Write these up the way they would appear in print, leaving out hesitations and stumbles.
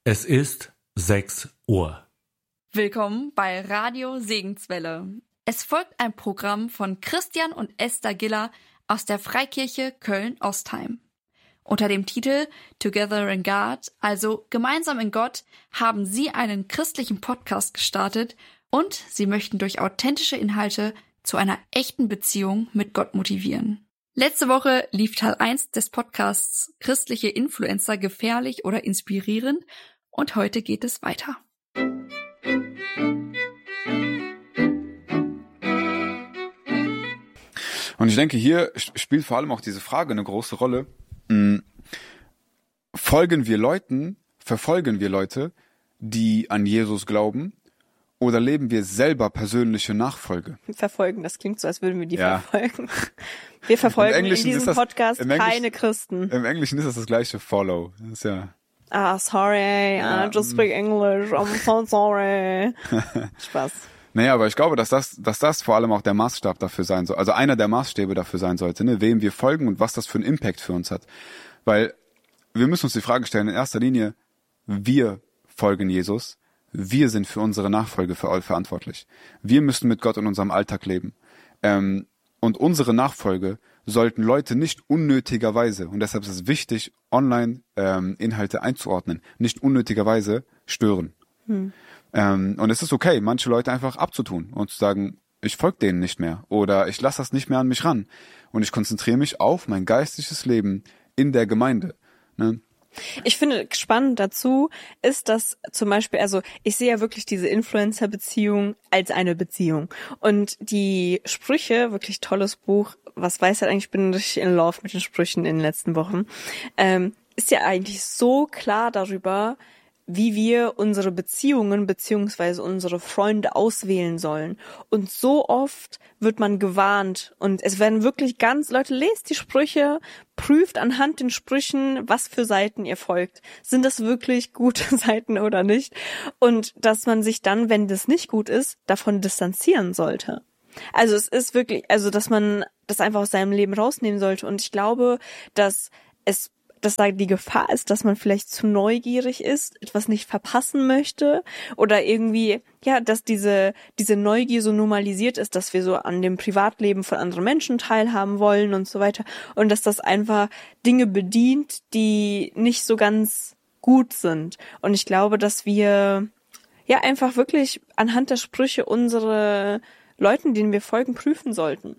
Es ist 6 Uhr. Willkommen bei Radio Segenswelle. Es folgt ein Programm von Christian und Esther Giller aus der Freikirche Köln-Ostheim. Unter dem Titel Together in God, also Gemeinsam in Gott, haben sie einen christlichen Podcast gestartet und sie möchten durch authentische Inhalte zu einer echten Beziehung mit Gott motivieren. Letzte Woche lief Teil 1 des Podcasts Christliche Influencer gefährlich oder inspirierend und heute geht es weiter. Und ich denke, hier spielt vor allem auch diese Frage eine große Rolle. Verfolgen wir Leute, die an Jesus glauben, oder leben wir selber persönliche Nachfolge? Verfolgen, das klingt so, als würden wir die verfolgen. Wir verfolgen in diesem Podcast keine Christen. Im Englischen ist das gleiche Follow. Das ist sorry, I just speak English, I'm so sorry. Spaß. Naja, aber ich glaube, dass das vor allem auch der Maßstab dafür sein soll, also einer der Maßstäbe dafür sein sollte, ne, wem wir folgen und was das für einen Impact für uns hat. Weil wir müssen uns die Frage stellen, in erster Linie, wir folgen Jesus, wir sind für unsere Nachfolge verantwortlich. Wir müssen mit Gott in unserem Alltag leben. Und unsere Nachfolge sollten Leute nicht unnötigerweise, und deshalb ist es wichtig, Online-Inhalte einzuordnen, nicht unnötigerweise stören. Und es ist okay, manche Leute einfach abzutun und zu sagen, ich folge denen nicht mehr oder ich lasse das nicht mehr an mich ran und ich konzentriere mich auf mein geistliches Leben in der Gemeinde. Ne? Ich finde spannend dazu ist, dass zum Beispiel, also ich sehe ja wirklich diese Influencer-Beziehung als eine Beziehung. Und die Sprüche, wirklich tolles Buch, was weiß halt eigentlich, ich bin richtig in Love mit den Sprüchen in den letzten Wochen, ist ja eigentlich so klar darüber, wie wir unsere Beziehungen beziehungsweise unsere Freunde auswählen sollen. Und so oft wird man gewarnt und es werden wirklich Leute, lest die Sprüche, prüft anhand den Sprüchen, was für Seiten ihr folgt. Sind das wirklich gute Seiten oder nicht? Und dass man sich dann, wenn das nicht gut ist, davon distanzieren sollte. Also es ist wirklich, also dass man das einfach aus seinem Leben rausnehmen sollte. Und ich glaube, dass da die Gefahr ist, dass man vielleicht zu neugierig ist, etwas nicht verpassen möchte oder irgendwie, ja, dass diese Neugier so normalisiert ist, dass wir so an dem Privatleben von anderen Menschen teilhaben wollen und so weiter und dass das einfach Dinge bedient, die nicht so ganz gut sind. Und ich glaube, dass wir ja einfach wirklich anhand der Sprüche unsere Leuten, denen wir folgen, prüfen sollten.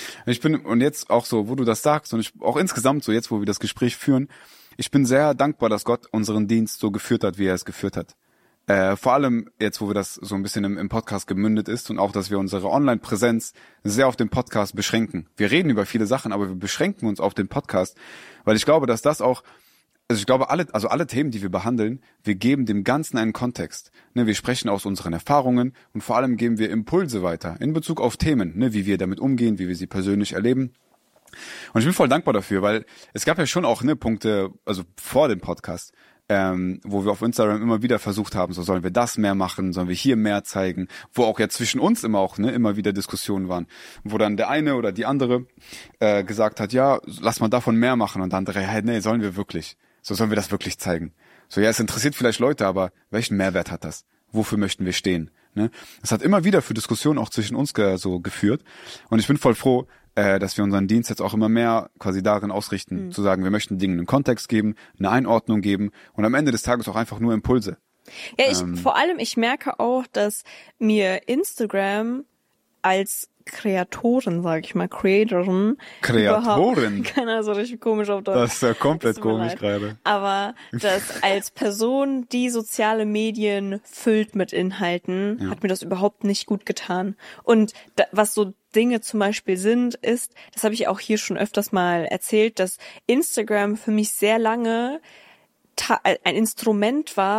Und jetzt auch so, wo du das sagst und auch insgesamt so jetzt, wo wir das Gespräch führen, ich bin sehr dankbar, dass Gott unseren Dienst so geführt hat, wie er es geführt hat. Vor allem jetzt, wo wir das so ein bisschen im Podcast gemündet ist und auch, dass wir unsere Online-Präsenz sehr auf den Podcast beschränken. Wir reden über viele Sachen, aber wir beschränken uns auf den Podcast, weil ich glaube, dass das auch, also ich glaube, alle Themen, die wir behandeln, wir geben dem Ganzen einen Kontext. Ne, wir sprechen aus unseren Erfahrungen und vor allem geben wir Impulse weiter in Bezug auf Themen, ne, wie wir damit umgehen, wie wir sie persönlich erleben. Und ich bin voll dankbar dafür, weil es gab ja schon auch Punkte, also vor dem Podcast, wo wir auf Instagram immer wieder versucht haben, so sollen wir das mehr machen, sollen wir hier mehr zeigen, wo auch ja zwischen uns immer wieder Diskussionen waren, wo dann der eine oder die andere gesagt hat, ja, lass mal davon mehr machen und der andere, hey, nee, sollen wir wirklich? So sollen wir das wirklich zeigen. So, ja, es interessiert vielleicht Leute, aber welchen Mehrwert hat das? Wofür möchten wir stehen? Ne? Das hat immer wieder für Diskussionen auch zwischen uns so geführt. Und ich bin voll froh, dass wir unseren Dienst jetzt auch immer mehr quasi darin ausrichten, zu sagen, wir möchten Dingen einen Kontext geben, eine Einordnung geben und am Ende des Tages auch einfach nur Impulse. Ja, ich merke auch, dass mir Instagram als Kreatorin, sage ich mal, Creatorin. Keiner so richtig komisch auf Deutsch. Das ist ja komplett komisch gerade. Aber das als Person, die soziale Medien füllt mit Inhalten, hat mir das überhaupt nicht gut getan. Und was so Dinge zum Beispiel ist, das habe ich auch hier schon öfters mal erzählt, dass Instagram für mich sehr lange ein Instrument war,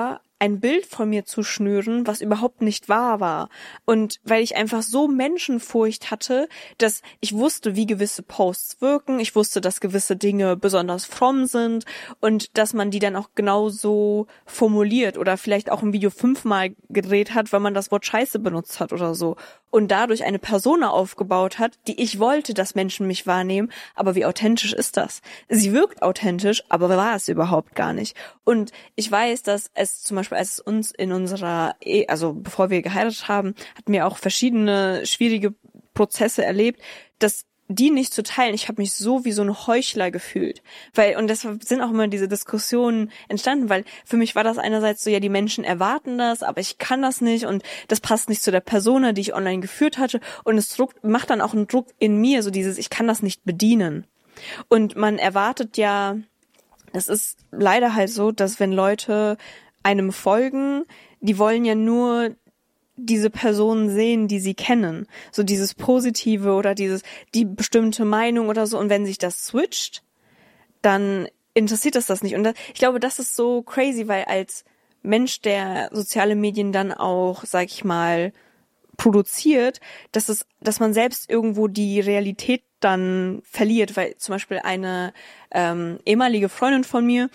ein Bild von mir zu schnüren, was überhaupt nicht wahr war. Und weil ich einfach so Menschenfurcht hatte, dass ich wusste, wie gewisse Posts wirken, ich wusste, dass gewisse Dinge besonders fromm sind und dass man die dann auch genauso formuliert oder vielleicht auch ein Video 5-mal gedreht hat, weil man das Wort Scheiße benutzt hat oder so. Und dadurch eine Persona aufgebaut hat, die ich wollte, dass Menschen mich wahrnehmen. Aber wie authentisch ist das? Sie wirkt authentisch, aber war es überhaupt gar nicht. Und ich weiß, dass es zum Beispiel, als es uns in unserer Ehe, also bevor wir geheiratet haben, hatten wir auch verschiedene schwierige Prozesse erlebt, dass die nicht zu teilen. Ich habe mich so wie so ein Heuchler gefühlt. Und deshalb sind auch immer diese Diskussionen entstanden, weil für mich war das einerseits so, ja, die Menschen erwarten das, aber ich kann das nicht und das passt nicht zu der Persona, die ich online geführt hatte und es macht dann auch einen Druck in mir, so dieses, ich kann das nicht bedienen. Und man erwartet ja, das ist leider halt so, dass wenn Leute einem folgen, die wollen ja nur diese Personen sehen, die sie kennen. So dieses Positive oder die bestimmte Meinung oder so. Und wenn sich das switcht, dann interessiert das nicht. Und ich glaube, das ist so crazy, weil als Mensch, der soziale Medien dann auch, sag ich mal, produziert, dass man selbst irgendwo die Realität dann verliert, weil zum Beispiel eine ehemalige Freundin von mir,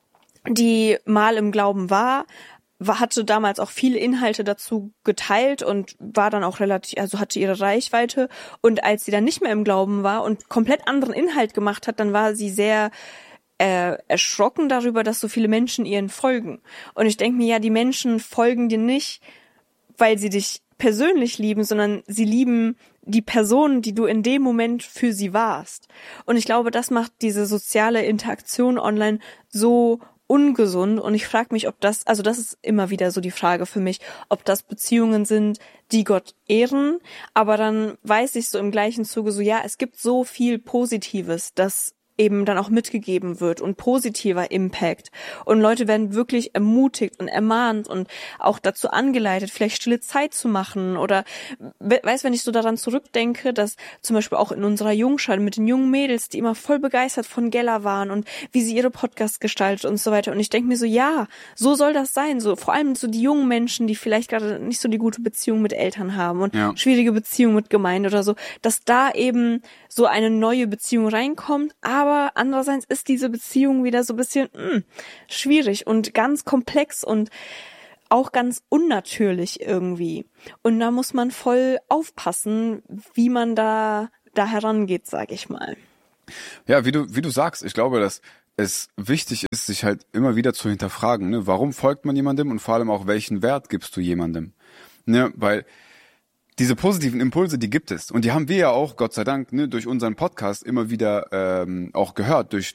die mal im Glauben hatte damals auch viele Inhalte dazu geteilt und war dann auch hatte ihre Reichweite. Und als sie dann nicht mehr im Glauben war und komplett anderen Inhalt gemacht hat, dann war sie sehr erschrocken darüber, dass so viele Menschen ihren folgen. Und ich denke mir, ja, die Menschen folgen dir nicht, weil sie dich persönlich lieben, sondern sie lieben die Person, die du in dem Moment für sie warst. Und ich glaube, das macht diese soziale Interaktion online so ungesund und ich frage mich, ob das ist immer wieder so die Frage für mich, ob das Beziehungen sind, die Gott ehren, aber dann weiß ich so im gleichen Zuge so, ja, es gibt so viel Positives, das eben dann auch mitgegeben wird und positiver Impact. Und Leute werden wirklich ermutigt und ermahnt und auch dazu angeleitet, vielleicht stille Zeit zu machen oder, wenn ich so daran zurückdenke, dass zum Beispiel auch in unserer Jungschar mit den jungen Mädels, die immer voll begeistert von Gella waren und wie sie ihre Podcasts gestaltet und so weiter. Und ich denke mir so, ja, so soll das sein. So, vor allem so die jungen Menschen, die vielleicht gerade nicht so die gute Beziehung mit Eltern haben und schwierige Beziehung mit Gemeinde oder so, dass da eben so eine neue Beziehung reinkommt, aber andererseits ist diese Beziehung wieder so ein bisschen schwierig und ganz komplex und auch ganz unnatürlich irgendwie. Und da muss man voll aufpassen, wie man da herangeht, sag ich mal. Ja, wie du sagst, ich glaube, dass es wichtig ist, sich halt immer wieder zu hinterfragen, ne? Warum folgt man jemandem und vor allem auch, welchen Wert gibst du jemandem? Ne? Weil diese positiven Impulse, die gibt es. Und die haben wir ja auch, Gott sei Dank, ne, durch unseren Podcast immer wieder auch gehört, durch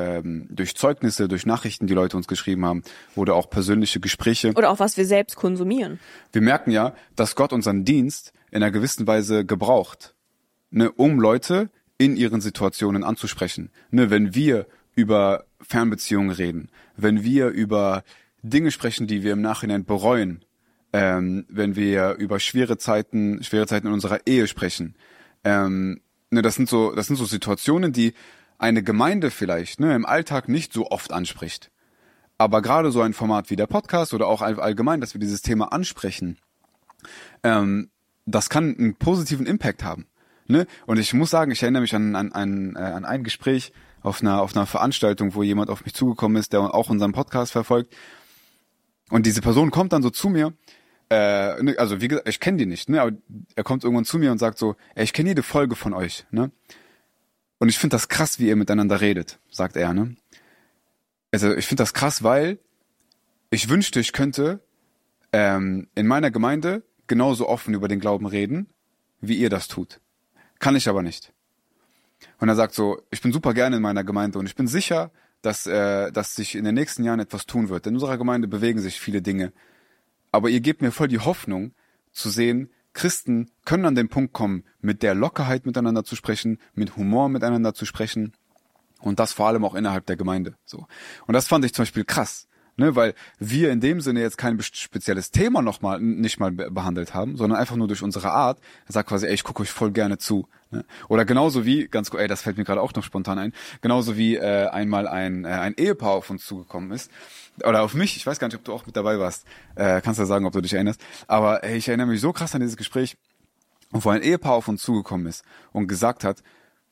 Zeugnisse, durch Nachrichten, die Leute uns geschrieben haben, oder auch persönliche Gespräche. Oder auch was wir selbst konsumieren. Wir merken ja, dass Gott unseren Dienst in einer gewissen Weise gebraucht, ne, um Leute in ihren Situationen anzusprechen. Ne, wenn wir über Fernbeziehungen reden, wenn wir über Dinge sprechen, die wir im Nachhinein bereuen, wenn wir über schwere Zeiten in unserer Ehe sprechen. Ne, das sind so Situationen, die eine Gemeinde vielleicht im Alltag nicht so oft anspricht. Aber gerade so ein Format wie der Podcast oder auch allgemein, dass wir dieses Thema ansprechen, das kann einen positiven Impact haben. Ne? Und ich muss sagen, ich erinnere mich an ein Gespräch auf einer Veranstaltung, wo jemand auf mich zugekommen ist, der auch unseren Podcast verfolgt. Und diese Person kommt dann so zu mir, also wie gesagt, ich kenne die nicht, ne, aber er kommt irgendwann zu mir und sagt so, ey, ich kenne jede Folge von euch, ne? Und ich finde das krass, wie ihr miteinander redet, sagt er, ne? Also ich finde das krass, weil ich wünschte, ich könnte in meiner Gemeinde genauso offen über den Glauben reden, wie ihr das tut. Kann ich aber nicht. Und er sagt so, ich bin super gerne in meiner Gemeinde und ich bin sicher, dass sich in den nächsten Jahren etwas tun wird. In unserer Gemeinde bewegen sich viele Dinge. Aber ihr gebt mir voll die Hoffnung zu sehen, Christen können an den Punkt kommen, mit der Lockerheit miteinander zu sprechen, mit Humor miteinander zu sprechen und das vor allem auch innerhalb der Gemeinde. So. Und das fand ich zum Beispiel krass, Ne, weil wir in dem Sinne jetzt kein spezielles Thema nicht mal behandelt haben, sondern einfach nur durch unsere Art, sagt quasi, ey, ich gucke euch voll gerne zu. Ne? Oder genauso wie, das fällt mir gerade auch noch spontan ein, genauso wie einmal ein Ehepaar auf uns zugekommen ist, oder auf mich, ich weiß gar nicht, ob du auch mit dabei warst, kannst du sagen, ob du dich erinnerst, aber ey, ich erinnere mich so krass an dieses Gespräch, wo ein Ehepaar auf uns zugekommen ist und gesagt hat,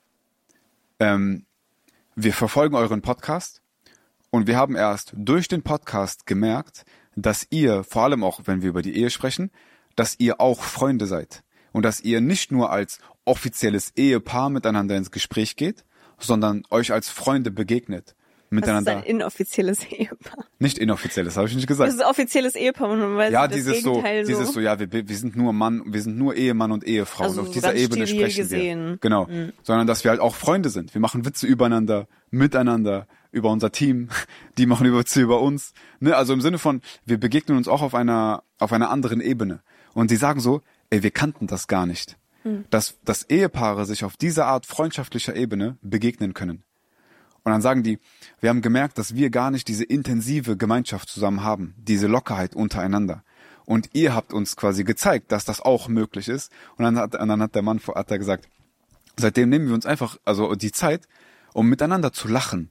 wir verfolgen euren Podcast, und wir haben erst durch den Podcast gemerkt, dass ihr, vor allem auch wenn wir über die Ehe sprechen, dass ihr auch Freunde seid. Und dass ihr nicht nur als offizielles Ehepaar miteinander ins Gespräch geht, sondern euch als Freunde begegnet. Miteinander. Das ist ein inoffizielles Ehepaar. Nicht inoffizielles, habe ich nicht gesagt. Das ist ein offizielles Ehepaar, und man weiß ja, das dieses Gegenteil so, dieses so, ja, wir sind nur Ehemann und Ehefrau. Also und auf dieser ganz Ebene steril sprechen gesehen. wir. Genau. Sondern dass wir halt auch Freunde sind. Wir machen Witze übereinander, miteinander, über unser Team, die machen Witze über uns. Ne? Also im Sinne von, wir begegnen uns auch auf einer anderen Ebene. Und die sagen so, ey, wir kannten das gar nicht. Dass Ehepaare sich auf dieser Art freundschaftlicher Ebene begegnen können. Und dann sagen die, wir haben gemerkt, dass wir gar nicht diese intensive Gemeinschaft zusammen haben, diese Lockerheit untereinander. Und ihr habt uns quasi gezeigt, dass das auch möglich ist. Und dann hat der Mann gesagt, seitdem nehmen wir uns einfach, also die Zeit, um miteinander zu lachen,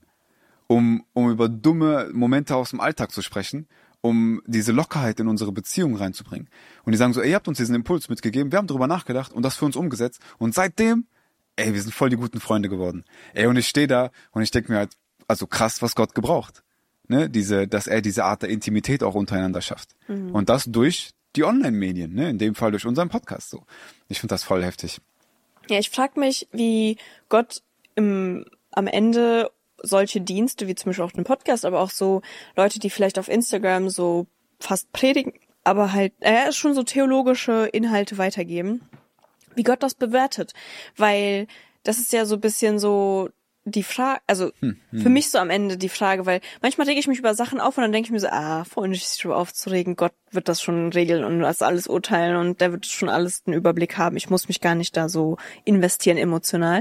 um über dumme Momente aus dem Alltag zu sprechen, um diese Lockerheit in unsere Beziehung reinzubringen. Und die sagen so, ey, ihr habt uns diesen Impuls mitgegeben, wir haben drüber nachgedacht und das für uns umgesetzt. Und seitdem, ey, wir sind voll die guten Freunde geworden. Ey, und ich stehe da und ich denke mir halt, also krass, was Gott gebraucht. Ne? Dass er diese Art der Intimität auch untereinander schafft. Und das durch die Online-Medien, ne? In dem Fall durch unseren Podcast so. Ich finde das voll heftig. Ja, ich frage mich, wie Gott am Ende solche Dienste, wie zum Beispiel auch den Podcast, aber auch so Leute, die vielleicht auf Instagram so fast predigen, aber halt schon so theologische Inhalte weitergeben, wie Gott das bewertet. Weil das ist ja so ein bisschen so die Frage, also für mich so am Ende die Frage, weil manchmal rege ich mich über Sachen auf und dann denke ich mir so, vorhin sich darüber aufzuregen, Gott wird das schon regeln und das alles urteilen und der wird schon alles einen Überblick haben. Ich muss mich gar nicht da so investieren emotional.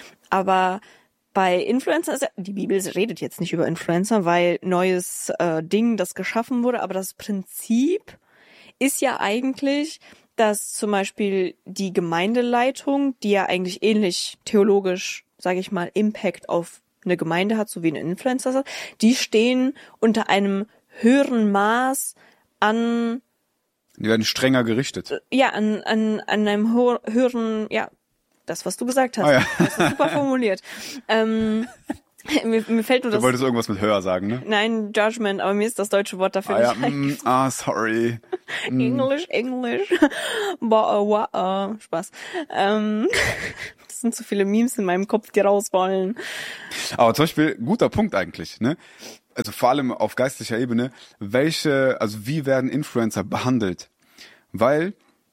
Aber bei Influencern, die Bibel redet jetzt nicht über Influencer, weil neues Ding, das geschaffen wurde, aber das Prinzip ist ja eigentlich, dass zum Beispiel die Gemeindeleitung, die ja eigentlich ähnlich theologisch, sage ich mal, Impact auf eine Gemeinde hat, so wie ein Influencer hat, die stehen unter einem höheren Maß an... Die werden strenger gerichtet. Ja, an einem höheren, ja, das, was du gesagt hast. Ja. Das ist super formuliert. Mir fällt nur das... Du wolltest irgendwas mit höher sagen, ne? Nein, Judgment, aber mir ist das deutsche Wort dafür nicht eingefallen. Sorry. Englisch. Spaß. Das sind zu viele Memes in meinem Kopf, die raus wollen. Aber zum Beispiel, guter Punkt eigentlich, ne? Also vor allem auf geistlicher Ebene, wie werden Influencer behandelt? Weil,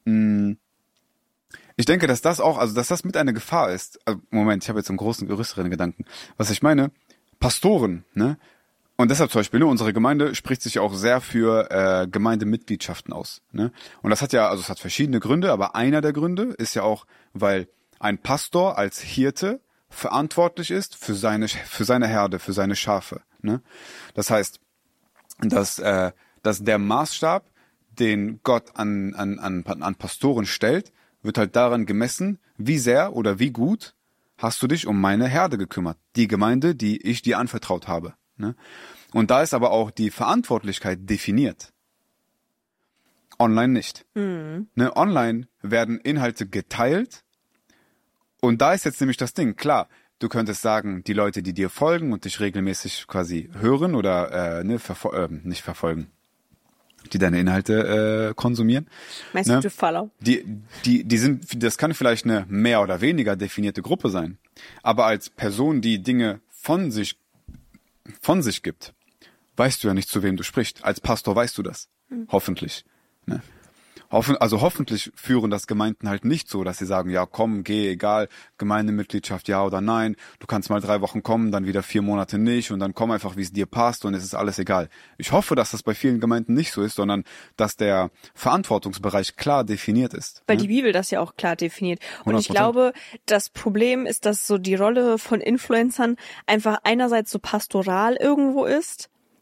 ich denke, dass das mit einer Gefahr ist. Moment, ich habe jetzt einen größeren Gedanken. Was ich meine, Pastoren, ne? Und deshalb zum Beispiel, ne, unsere Gemeinde spricht sich auch sehr für Gemeindemitgliedschaften aus, ne? Und das hat verschiedene Gründe, aber einer der Gründe ist ja auch, weil ein Pastor als Hirte verantwortlich ist für seine Herde, für seine Schafe, ne? Das heißt, dass der Maßstab, den Gott an Pastoren stellt, wird halt daran gemessen, wie sehr oder wie gut hast du dich um meine Herde gekümmert, die Gemeinde, die ich dir anvertraut habe. Ne? Und da ist aber auch die Verantwortlichkeit definiert. Online nicht. Ne? Online werden Inhalte geteilt und da ist jetzt nämlich das Ding, klar, du könntest sagen, die Leute, die dir folgen und dich regelmäßig quasi hören oder nicht verfolgen, die deine Inhalte konsumieren. Meinst du, follow? Die sind, das kann vielleicht eine mehr oder weniger definierte Gruppe sein. Aber als Person, die Dinge von sich gibt, weißt du ja nicht, zu wem du sprichst. Als Pastor weißt du das. Hoffentlich. Ne? Hoffentlich führen das Gemeinden halt nicht so, dass sie sagen, ja komm, geh, egal, Gemeindemitgliedschaft ja oder nein, du kannst mal 3 Wochen kommen, dann wieder 4 Monate nicht und dann komm einfach, wie es dir passt und es ist alles egal. Ich hoffe, dass das bei vielen Gemeinden nicht so ist, sondern dass der Verantwortungsbereich klar definiert ist. Weil die Bibel das ja auch klar definiert. Und 100%. Ich glaube, das Problem ist, dass so die Rolle von Influencern einfach einerseits so pastoral irgendwo ist,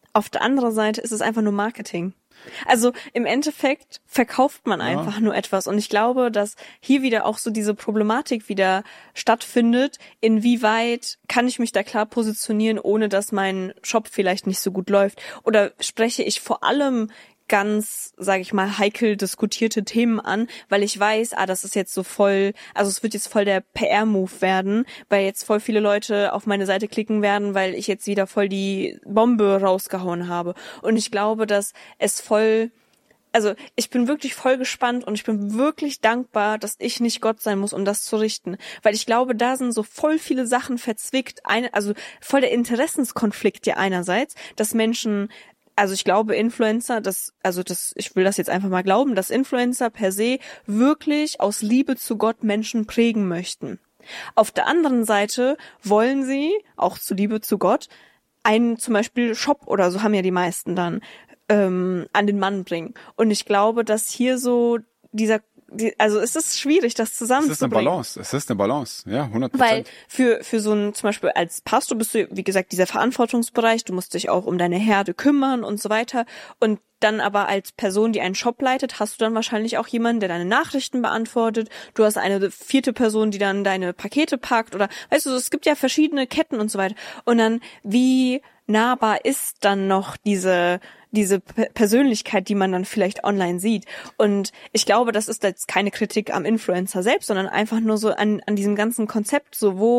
auf der anderen Seite ist es einfach nur Marketing. Also im Endeffekt verkauft man einfach nur etwas. Und ich glaube, dass hier wieder auch so diese Problematik wieder stattfindet. Inwieweit kann ich mich da klar positionieren, ohne dass mein Shop vielleicht nicht so gut läuft? Oder spreche ich vor allem ganz, sage ich mal, heikel diskutierte Themen an, weil ich weiß, das ist jetzt so voll, also es wird jetzt voll der PR-Move werden, weil jetzt voll viele Leute auf meine Seite klicken werden, weil ich jetzt wieder voll die Bombe rausgehauen habe. Und ich glaube, dass es also ich bin wirklich voll gespannt und ich bin wirklich dankbar, dass ich nicht Gott sein muss, um das zu richten. Weil ich glaube, da sind so voll viele Sachen verzwickt, also voll der Interessenskonflikt ja einerseits, dass Menschen, also ich glaube, Influencer, ich will das jetzt einfach mal glauben, dass Influencer per se wirklich aus Liebe zu Gott Menschen prägen möchten. Auf der anderen Seite wollen sie, auch zu Liebe zu Gott, einen zum Beispiel Shop oder so haben ja die meisten dann, an den Mann bringen. Und ich glaube, dass hier so also es ist schwierig, das zusammenzubringen. Es ist eine Balance, ja, 100%. Weil für so ein, zum Beispiel als Pastor bist du, wie gesagt, dieser Verantwortungsbereich, du musst dich auch um deine Herde kümmern und so weiter. Und dann aber als Person, die einen Shop leitet, hast du dann wahrscheinlich auch jemanden, der deine Nachrichten beantwortet. Du hast eine vierte Person, die dann deine Pakete packt oder, weißt du, es gibt ja verschiedene Ketten und so weiter. Und dann, wie nahbar ist dann noch diese Persönlichkeit, die man dann vielleicht online sieht. Und ich glaube, das ist jetzt keine Kritik am Influencer selbst, sondern einfach nur so an diesem ganzen Konzept,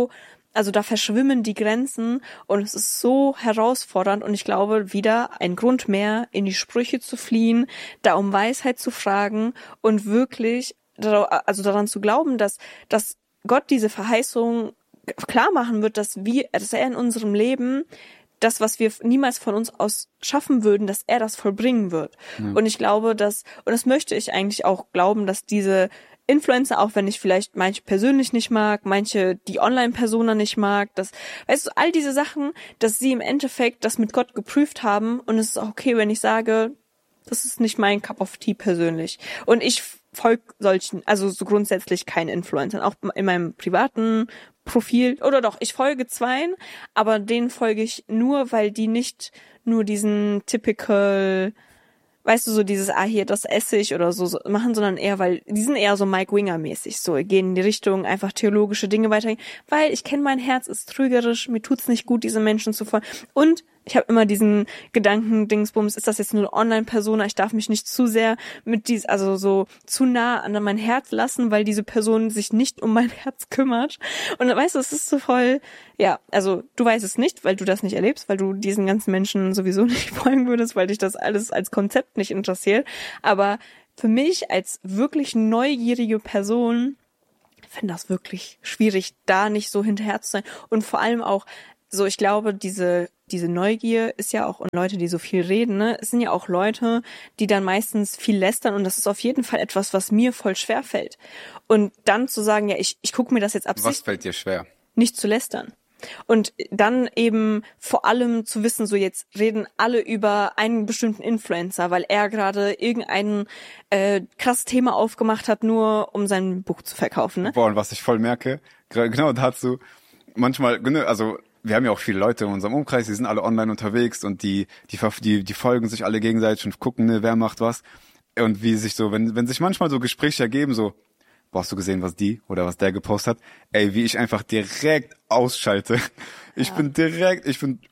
also da verschwimmen die Grenzen und es ist so herausfordernd und ich glaube, wieder ein Grund mehr, in die Sprüche zu fliehen, da um Weisheit zu fragen und wirklich daran zu glauben, dass Gott diese Verheißung klar machen wird, dass er in unserem Leben das, was wir niemals von uns aus schaffen würden, dass er das vollbringen wird. Ja. Und ich glaube, und das möchte ich eigentlich auch glauben, dass diese Influencer, auch wenn ich vielleicht manche persönlich nicht mag, manche die Online-Persona nicht mag, weißt du, all diese Sachen, dass sie im Endeffekt das mit Gott geprüft haben und es ist auch okay, wenn ich sage, das ist nicht mein Cup of Tea persönlich. Und ich folge solchen, also so grundsätzlich keinen Influencern, auch in meinem privaten Profil, oder doch, ich folge zweien, aber denen folge ich nur, weil die nicht nur diesen typical, weißt du, so dieses, hier, das esse ich oder so machen, sondern eher, weil die sind eher so Mike Winger-mäßig, so gehen in die Richtung, einfach theologische Dinge weitergehen, weil ich kenne, mein Herz ist trügerisch, mir tut's nicht gut, diese Menschen zu folgen. Und ich habe immer diesen Gedanken, Dingsbums, ist das jetzt nur eine Online-Persona? Ich darf mich nicht zu sehr also so zu nah an mein Herz lassen, weil diese Person sich nicht um mein Herz kümmert. Und weißt du, es ist so voll, ja, also du weißt es nicht, weil du das nicht erlebst, weil du diesen ganzen Menschen sowieso nicht folgen würdest, weil dich das alles als Konzept nicht interessiert. Aber für mich als wirklich neugierige Person finde das wirklich schwierig, da nicht so hinterher zu sein. Und vor allem auch so, ich glaube, diese Neugier ist ja auch, und Leute, die so viel reden, ne, es sind ja auch Leute, die dann meistens viel lästern und das ist auf jeden Fall etwas, was mir voll schwer fällt. Und dann zu sagen, ja, ich gucke mir das jetzt absichtlich. Was fällt dir schwer? Nicht zu lästern. Und dann eben vor allem zu wissen, so jetzt reden alle über einen bestimmten Influencer, weil er gerade irgendein krasses Thema aufgemacht hat, nur um sein Buch zu verkaufen. Ne? Boah, und was ich voll merke, genau dazu, manchmal, also wir haben ja auch viele Leute in unserem Umkreis, die sind alle online unterwegs und die folgen sich alle gegenseitig und gucken, ne, wer macht was. Und wie sich so, wenn sich manchmal so Gespräche ergeben, so, boah, hast du gesehen, was die oder was der gepostet hat? Ey, wie ich einfach direkt ausschalte. Ich bin komplett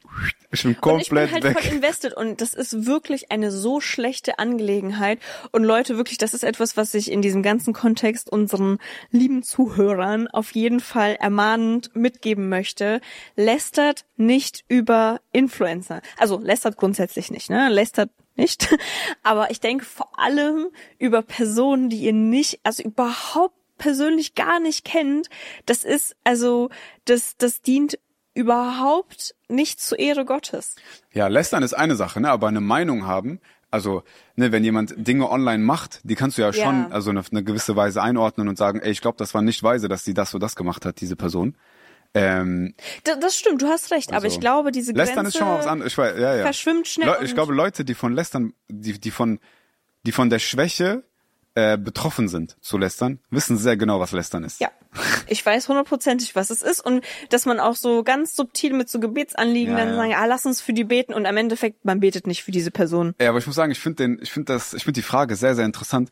und ich bin halt weg. Voll invested und das ist wirklich eine so schlechte Angelegenheit und Leute, wirklich, das ist etwas, was ich in diesem ganzen Kontext unseren lieben Zuhörern auf jeden Fall ermahnend mitgeben möchte. Lästert nicht über Influencer. Also lästert grundsätzlich nicht, ne? Lästert nicht. Aber ich denke vor allem über Personen, die ihr nicht, also überhaupt persönlich gar nicht kennt. Das ist, also, das dient überhaupt nicht zur Ehre Gottes. Ja, lästern ist eine Sache, ne, aber eine Meinung haben, also, ne, wenn jemand Dinge online macht, die kannst du ja schon, also eine gewisse Weise einordnen und sagen, ey, ich glaube, das war nicht weise, dass sie das so das gemacht hat, diese Person. Das stimmt, du hast recht, aber ich glaube, diese Grenze Lästern ist schon mal was anderes. verschwimmt schnell. Ich glaube, Leute, die von Lästern, die von der Schwäche betroffen sind zu Lästern, wissen sehr genau, was Lästern ist. Ja, ich weiß 100%, was es ist und dass man auch so ganz subtil mit so Gebetsanliegen dann sagen, lass uns für die beten und am Endeffekt, man betet nicht für diese Person. Ja, aber ich muss sagen, ich finde die Frage sehr, sehr interessant,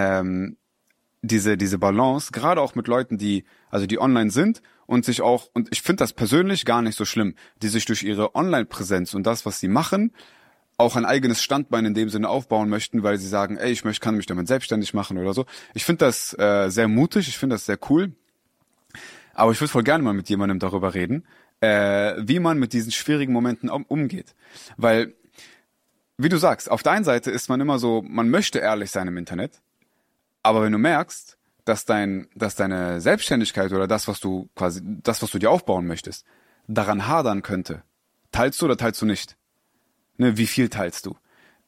diese Balance, gerade auch mit Leuten, die online sind und sich auch, und ich finde das persönlich gar nicht so schlimm, die sich durch ihre Online-Präsenz und das, was sie machen, auch ein eigenes Standbein in dem Sinne aufbauen möchten, weil sie sagen, ey, kann mich damit selbstständig machen oder so. Ich finde das sehr mutig, ich finde das sehr cool. Aber ich würde voll gerne mal mit jemandem darüber reden, wie man mit diesen schwierigen Momenten umgeht. Weil, wie du sagst, auf der einen Seite ist man immer so, man möchte ehrlich sein im Internet, aber wenn du merkst, dass deine Selbstständigkeit oder das, was du dir aufbauen möchtest, daran hadern könnte, teilst du oder teilst du nicht? Ne, wie viel teilst du?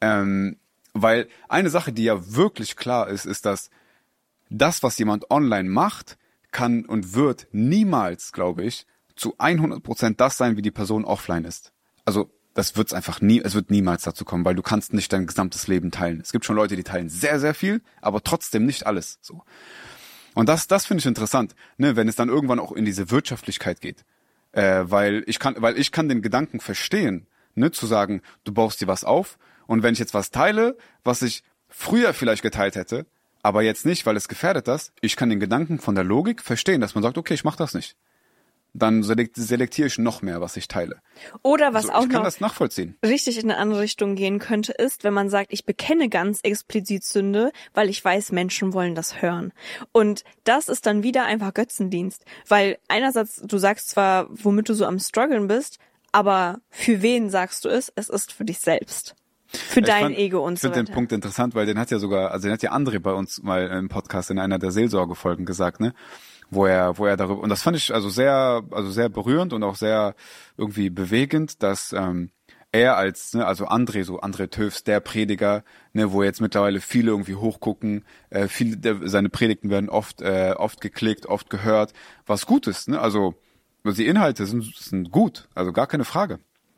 Weil eine Sache, die ja wirklich klar ist, dass das, was jemand online macht, kann und wird niemals, glaube ich, zu 100% das sein, wie die Person offline ist. Also es wird niemals dazu kommen, weil du kannst nicht dein gesamtes Leben teilen. Es gibt schon Leute, die teilen sehr, sehr viel, aber trotzdem nicht alles. So. Und das finde ich interessant, ne, wenn es dann irgendwann auch in diese Wirtschaftlichkeit geht. Weil ich kann den Gedanken verstehen, ne, zu sagen, du baust dir was auf und wenn ich jetzt was teile, was ich früher vielleicht geteilt hätte, aber jetzt nicht, weil es gefährdet das, ich kann den Gedanken von der Logik verstehen, dass man sagt, okay, ich mach das nicht. Dann selektiere ich noch mehr, was ich teile. Oder was auch ich kann noch das nachvollziehen. Richtig in eine andere Richtung gehen könnte, ist, wenn man sagt, ich bekenne ganz explizit Sünde, weil ich weiß, Menschen wollen das hören. Und das ist dann wieder einfach Götzendienst. Weil einerseits, du sagst zwar, womit du so am struggeln bist, aber für wen sagst du es? Es ist für dich selbst. Für dein Ego und so weiter. Ich finde den Punkt interessant, weil den hat ja André bei uns mal im Podcast in einer der Seelsorgefolgen gesagt, ne? Wo er darüber, und das fand ich sehr berührend und auch sehr irgendwie bewegend, dass er also André Töfs, der Prediger, ne, wo jetzt mittlerweile viele irgendwie hochgucken, seine Predigten werden oft geklickt, oft gehört, was gut ist, ne? Also die Inhalte sind gut, also gar keine Frage.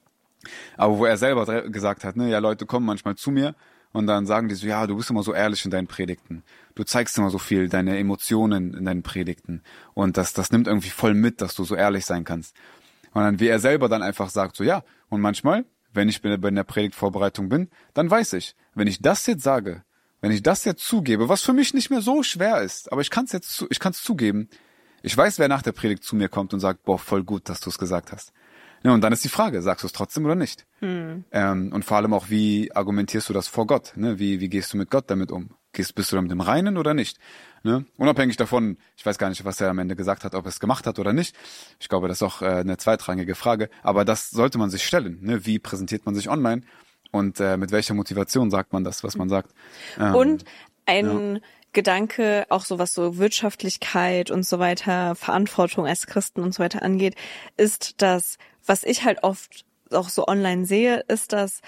Aber wo er selber gesagt hat, ne, ja, Leute kommen manchmal zu mir und dann sagen die so, ja, du bist immer so ehrlich in deinen Predigten. Du zeigst immer so viel, deine Emotionen in deinen Predigten. Und das nimmt irgendwie voll mit, dass du so ehrlich sein kannst. Und dann, wie er selber dann einfach sagt, so, ja, und manchmal, wenn ich bei der Predigtvorbereitung bin, dann weiß ich, wenn ich das jetzt sage, wenn ich das jetzt zugebe, was für mich nicht mehr so schwer ist, aber ich kann es zugeben, ich weiß, wer nach der Predigt zu mir kommt und sagt, boah, voll gut, dass du es gesagt hast. Ja, und dann ist die Frage, sagst du es trotzdem oder nicht? Und vor allem auch, wie argumentierst du das vor Gott? Ne? Wie gehst du mit Gott damit um? Bist du damit im Reinen oder nicht? Ne? Unabhängig davon, ich weiß gar nicht, was er am Ende gesagt hat, ob er es gemacht hat oder nicht. Ich glaube, das ist auch eine zweitrangige Frage. Aber das sollte man sich stellen. Ne? Wie präsentiert man sich online? Und mit welcher Motivation sagt man das, was man sagt? Und Gedanke, auch so was so Wirtschaftlichkeit und so weiter, Verantwortung als Christen und so weiter angeht, ist, dass, was ich halt oft auch so online sehe, ist, dass